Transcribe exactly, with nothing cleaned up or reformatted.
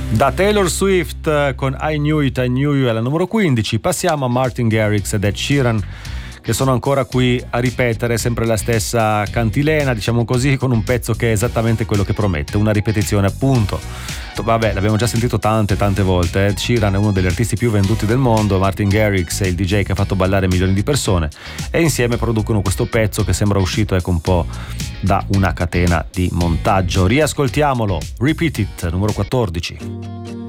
Da Taylor Swift con I Knew It, I Knew You alla numero quindici passiamo a Martin Garrix ed Ed Sheeran, che sono ancora qui a ripetere sempre la stessa cantilena, diciamo così, con un pezzo che è esattamente quello che promette, una ripetizione appunto. Vabbè, l'abbiamo già sentito tante tante volte. Ed Sheeran è uno degli artisti più venduti del mondo, Martin Garrix è il D J che ha fatto ballare milioni di persone, e insieme producono questo pezzo che sembra uscito ecco un po' da una catena di montaggio. Riascoltiamolo, Repeat It, numero quattordici.